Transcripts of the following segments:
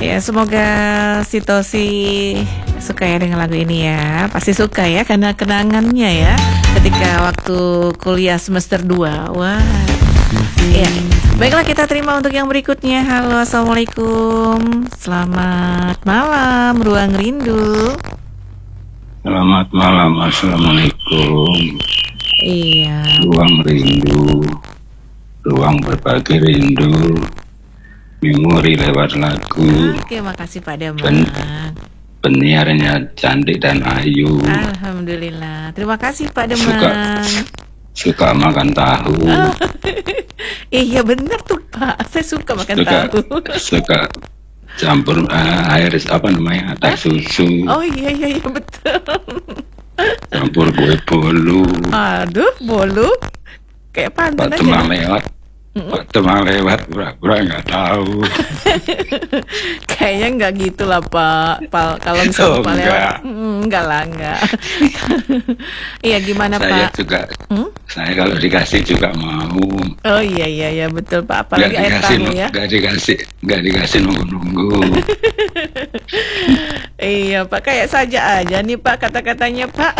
Ya, semoga Sitosi suka ya dengan lagu ini ya. Pasti suka ya karena kenangannya ya ketika waktu kuliah semester 2. Wah. Ya. Baiklah, kita terima untuk yang berikutnya. Halo, assalamualaikum. Selamat malam, Ruang Rindu. Selamat malam, assalamualaikum. Iya. Ruang rindu, ruang berbagi rindu, memori lewat lagu. Oke, makasih Pak Damang. Penyiarnya cantik dan ayu. Alhamdulillah. Terima kasih Pak Damang. Suka makan tahu. Iya benar tuh Pak. Saya suka makan tahu. Suka campur air apa namanya, teh susu. Oh iya betul. Campur kue bolu. Aduh, bolu kayak pantun aja. Teman lewat pura-pura nggak tahu. Kayaknya nggak gitu lah Pak. Kalau misalnya Pak lewat, enggak lah. Iya gimana saya Pak? Saya kalau dikasih juga mau. Oh iya betul Pak. Apalagi air tahu ya. Nggak dikasih nunggu. Iya Pak, kayak saja aja nih Pak kata-katanya Pak.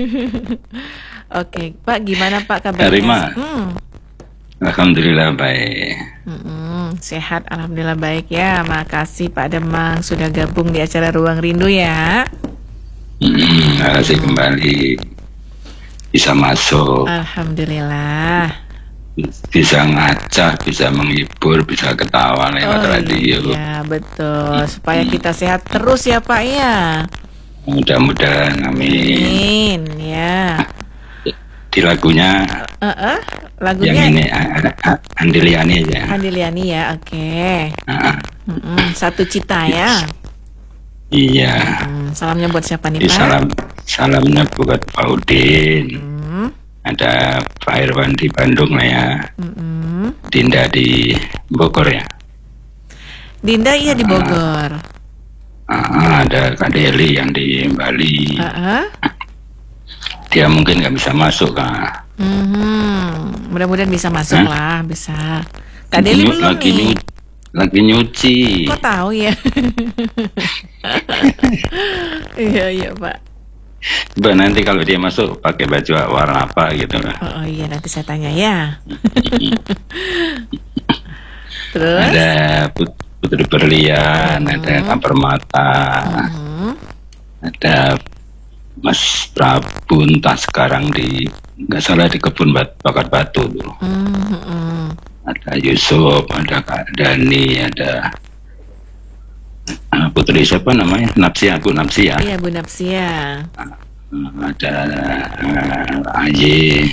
Oke Pak, gimana Pak kabarnya? Terima. Alhamdulillah baik. Sehat, alhamdulillah baik ya. Makasih Pak Damang sudah gabung di acara Ruang Rindu ya. Makasih kembali bisa masuk. Alhamdulillah. Bisa ngacak, bisa menghibur, bisa ketawa lewat radio. Iya betul. Supaya kita sehat terus ya Pak ya. Mudah-mudahan, amin. Ya. Di lagunya. Lagunya yang ini Andiliani aja. Andiliani ya, oke. Satu Cita ya. Iya. Salamnya buat siapa nih Pak? Salamnya buat Pak Udin. Ada Pak Irwan di Bandung lah ya. Dinda di Bogor ya. Dinda iya di Bogor. Ada Kak Deli yang di Bali. Dia mungkin nggak bisa masuk Kak. Mudah-mudahan bisa masuk lah, bisa. Kak Deli belum nih. Lagi nyuci. Kok tahu ya? Iya Pak. Mbak, nanti kalau dia masuk pakai baju warna apa gitu. Oh iya, nanti saya tanya ya. Terus? Ada Putri Berlian, ada Kang Permata, ada Mas Prabu entah sekarang nggak salah di kebun bakar batu tuh. Ada Yusuf, ada Kak Dani, ada Putri siapa namanya? Bu Napsia. Iya, Bu Napsia. Ada Aye.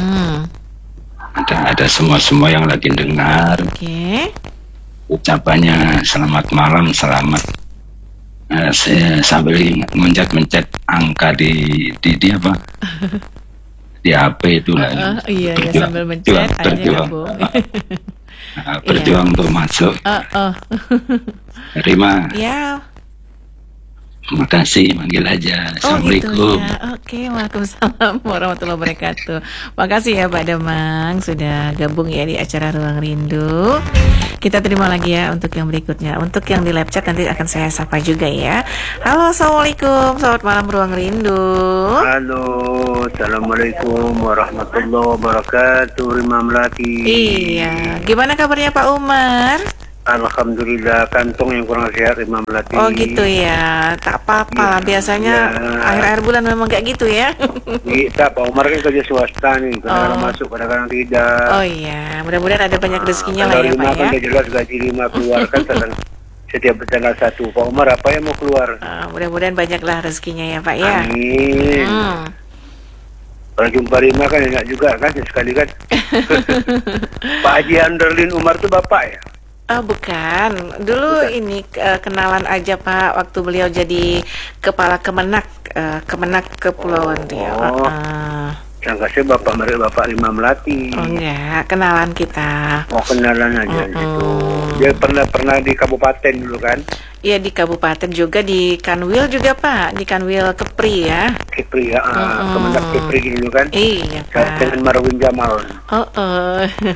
Ada semua yang lagi dengar. Oke. Ucapannya selamat malam, selamat. Saya sambil mencet angka di apa? Di HP itu lah. Iya, sambil mencet berjuang untuk masuk. Terima. Ya. Makasih, manggil aja. Assalamualaikum. Gitu ya. Oke, waalaikumsalam warahmatullahi wabarakatuh. Makasih ya Pak Damang sudah gabung ya di acara Ruang Rindu. Kita terima lagi ya untuk yang berikutnya. Untuk yang di live chat nanti akan saya sapa juga ya. Halo, assalamualaikum. Selamat malam Ruang Rindu. Halo, assalamualaikum warahmatullahi wabarakatuh. Rima Melati. Iya. Gimana kabarnya Pak Umar? Alhamdulillah, kantong yang kurang sehat Rima Melati. Oh gitu ya. Tak apa-apa. Biasanya akhir-akhir bulan memang kayak gitu ya. Kita Pak Umar kan kerja swasta nih, kadang-kadang masuk, kadang-kadang tidak. Oh iya, mudah-mudahan ada banyak rezekinya lah ya Pak ya. Kan jelas gaji 5 keluar kan setiap tanggal 1. Pak Umar apa yang mau keluar? Mudah-mudahan banyaklah rezekinya ya Pak ya. Amin. Kalau jumpa Rima kan enak juga kan sekali kan. Pak Haji Anderlin Umar tuh bapak ya? Bukan. Dulu ini kenalan aja Pak waktu beliau jadi kepala Kemenak Kepulauan Riau. Sangka saya bapak Rima Melati. Oh enggak, kenalan kita. Oh kenalan aja gitu. Dia pernah di kabupaten dulu kan? Iya di kabupaten juga, di Kanwil juga Pak, di Kanwil Kepri ya. Kepri ya, Kemendak Kepri dulu kan? Iya Pak. Dengan Marwin Jamal.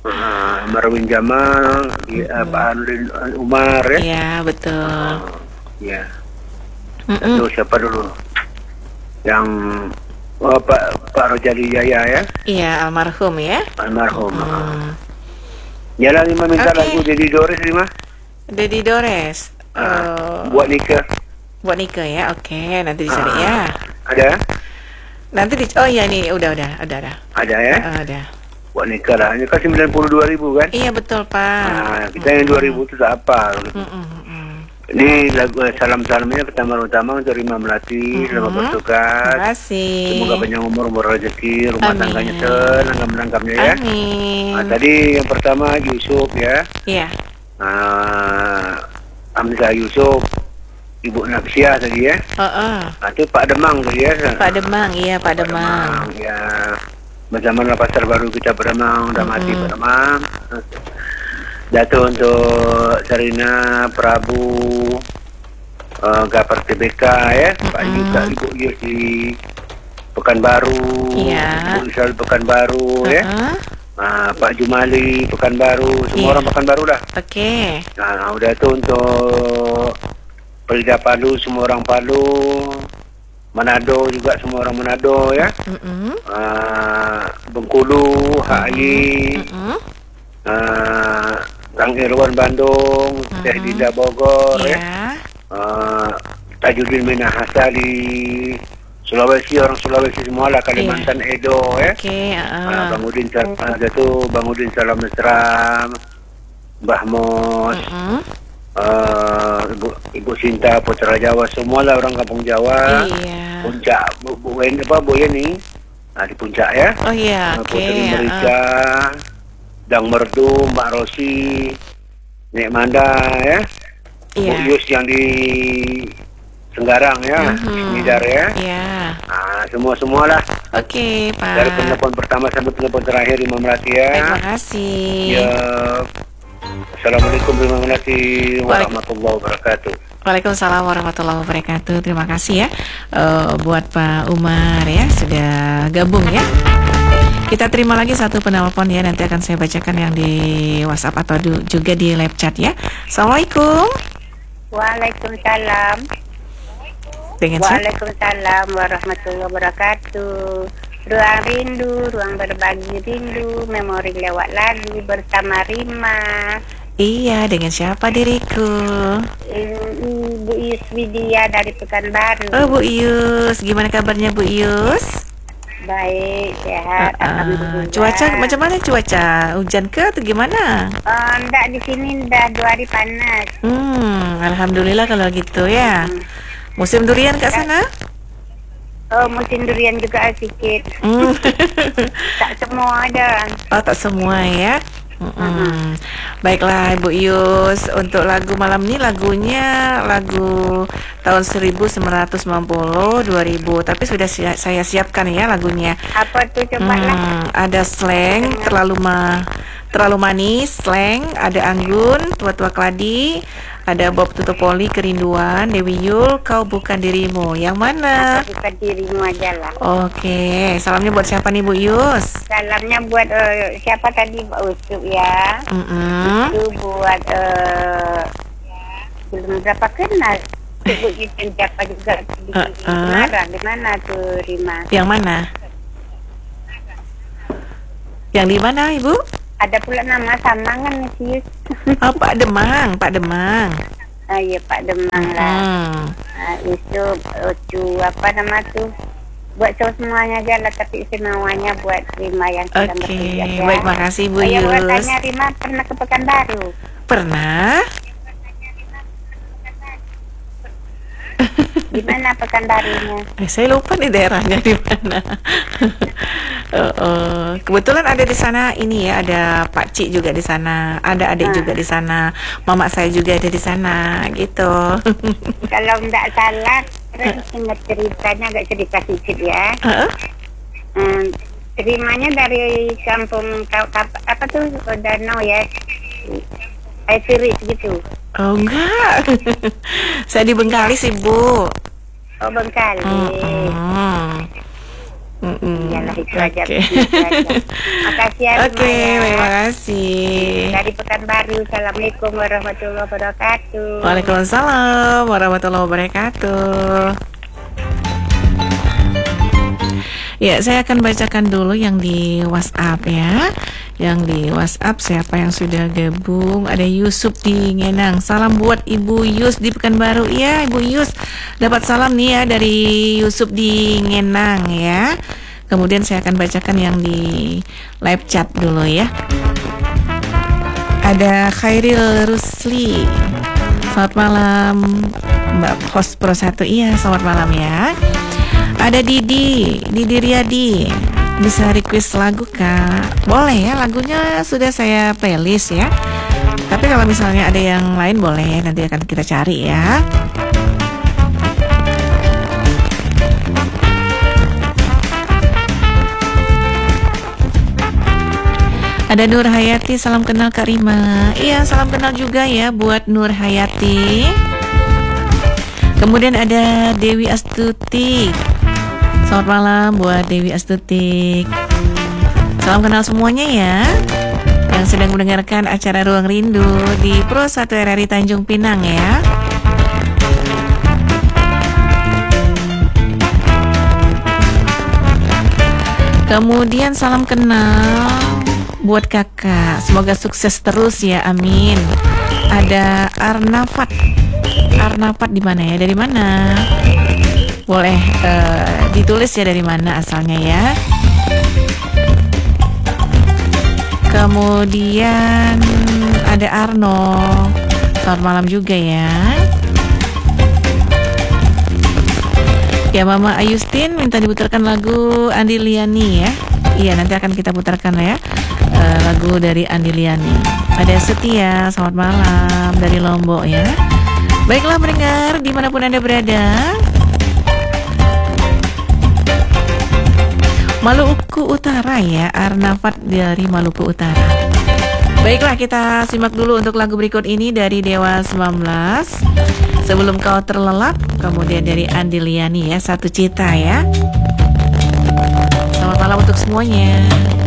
Marwin Jamal, Pak Anudin Umar ya. Iya, betul. Ya. Terus siapa dulu? Yang Pak Rojali Jaya ya. Iya, almarhum ya. Almarhum. Ya lah, Lima minta lagu Dedi Dores, Lima. Dedi Dores. Buat nikah. Buat nikah ya. Oke, nanti dicari ya. Ada? Nanti oh iya nih, udah. Ada ya? Ada. Buat nikah lah. Ini kan 92.000 kan? Iya betul Pak. Nah, kita yang 2.000 itu tak apa. Ini lagu salam-salamnya pertama-tama untuk Rima Melati, selamat bertugas. Terima kasih. Semoga panjang umur rezeki, rumah tangganya senang-senangnya ya. Amin. Nah, tadi yang pertama Yusuf ya. Iya. Hamzah Yusuf, Ibu Nafsiah tadi ya. Nah, itu Pak Demang tadi ya. Pak Demang, iya Pak Demang. Ya. Zaman pasar baru kita Demang, udah mati Pak Demang. Jatuh untuk Sarina, Prabu, Gapar TBK ya, Pak Yuka, Ibu Yus di Pekanbaru, Ibu Isal Pekanbaru ya, Pak Jumali Pekanbaru, semua orang Pekanbaru dah. Oke. Nah, udah itu untuk Pelida Palu, semua orang Palu, Manado juga semua orang Manado ya, Bengkulu, HI. Kang Irwan Bandung, Teh Dinda Bogor ya. Tajudin Minahasa di Sulawesi, orang Sulawesi semua lah, Kalimantan, Edo ya. Bang Udin ada tuh, Bang Udin Salam Mesra, Mbah Mos, Ibu Sinta Putra Jawa, semua lah orang kampung Jawa. Puncak Bu Yeni, di Puncak ya. Putri Merika, Dang Merdu, Mbak Rosi, Nek Manda ya, Bu Yus yang di Senggarang ya, Midar ya. Nah, semua lah. Oke, Pak. Dari penelpon pertama sampai penelpon terakhir, Imam Melati ya. Terima kasih. Ya. Assalamualaikum warahmatullahi wabarakatuh. Waalaikumsalam warahmatullahi wabarakatuh. Terima kasih ya buat Pak Umar ya, sudah gabung ya. Kita terima lagi satu penelpon ya, nanti akan saya bacakan yang di WhatsApp atau juga di live chat ya. Assalamualaikum. Waalaikumsalam. Waalaikumsalam warahmatullahi wabarakatuh. Ruang rindu, ruang berbagi rindu, memori lewat lagu bersama Rima. Iya, dengan siapa diriku? Bu Yus Widya dari Pekanbaru. Oh, Bu Yus, gimana kabarnya Bu Yus? Baik, sehat, alhamdulillah. Cuaca macam mana cuaca? Hujan ke atau gimana? Enggak, di sini udah 2 hari panas. Alhamdulillah kalau gitu ya. Musim durian ke sana? Oh, musim durian juga sedikit. Tak semua ada. Oh, tak semua ya. Baiklah Ibu Yus, untuk lagu malam ini lagunya lagu tahun 1990 2000, tapi sudah saya siapkan ya lagunya. Apa tuh, coba lah. Ada Slang, terlalu manis, Slang, ada Anggun, Tua-tua Keladi, ada Bob Tutupoli, Kerinduan, Dewi Yul, Kau Bukan Dirimu. Yang mana? Aku bukan dirimu aja lah. Oke, salamnya buat siapa nih Bu Yus? Salamnya buat siapa tadi, Mbak Ucup ya. Itu buat belum berapa kenal. Bu Yus siapa juga di Semarang. Di mana tuh Rima? Yang mana? Yang di mana Ibu? Ada pula nama Samangan sih. Oh, Pak Demang. Iya, Pak Demang lah. Itu apa nama tuh? Buat semuanya aja lah, tapi semuanya buat Rima yang sedang bekerja. Oke, baik, makasih Bu Yus. Yang buat tanya, Rima pernah ke Pekanbaru? Pernah. Di mana Pekanbarunya? Saya lupa nih daerahnya di mana. Kebetulan ada di sana ini ya, ada Pak Cik juga di sana, ada adik juga di sana, mama saya juga ada di sana, gitu. Kalau tidak salah, ingat ceritanya, agak cerita sedikit ya. Terimanya dari kampung apa tuh, danau ya, air tiris gitu. Oh enggak, saya di Bengkalis Ibu. Oh, Bengkalis. Iyalah itu aja. Oke. Makasih ya. Oke, terima kasih. Dari Pekanbaru. Assalamualaikum warahmatullahi wabarakatuh. Waalaikumsalam warahmatullahi wabarakatuh. Ya, saya akan bacakan dulu yang di WhatsApp ya. Yang di WhatsApp siapa yang sudah gabung? Ada Yusuf di Ngenang. Salam buat Ibu Yus di Pekanbaru. Ya, Ibu Yus dapat salam nih ya dari Yusuf di Ngenang ya. Kemudian saya akan bacakan yang di live chat dulu ya. Ada Khairil Rusli. Selamat malam Mbak host Pro 1. Iya, selamat malam ya. Ada Didi Riyadi. Bisa request lagu Kak? Boleh ya, lagunya sudah saya playlist ya. Tapi kalau misalnya ada yang lain boleh, nanti akan kita cari ya. Ada Nur Hayati, salam kenal Kak Rima. Iya, salam kenal juga ya buat Nur Hayati. Kemudian ada Dewi Astuti. Selamat malam buat Dewi Astuti. Salam kenal semuanya ya, yang sedang mendengarkan acara Ruang Rindu di Pro 1 RRI Tanjung Pinang ya. Kemudian salam kenal buat kakak, semoga sukses terus ya, amin. Ada Arnafat di mana ya? Dari mana? Boleh ditulis ya dari mana asalnya ya. Kemudian ada Arno. Selamat malam juga ya. Ya, Mama Ayustin minta diputarkan lagu Andi Liani ya. Iya, nanti akan kita putarkan ya lagu dari Andi Liani. Ada Setia, selamat malam dari Lombok ya. Baiklah pendengar dimanapun Anda berada, Maluku Utara ya, Arnafat dari Maluku Utara. Baiklah, kita simak dulu untuk lagu berikut ini dari Dewa 19, Sebelum Kau Terlelap. Kemudian dari Andi Liani ya, Satu Cita ya. Selamat malam untuk semuanya.